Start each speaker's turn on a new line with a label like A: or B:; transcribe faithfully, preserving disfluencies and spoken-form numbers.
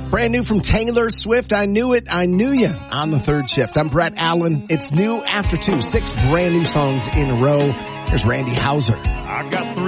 A: Brand new from Taylor Swift. I knew it. I knew you on the third shift. I'm Brett Allen. It's new after two. Six brand new songs in a row. Here's Randy Houser.
B: I got three.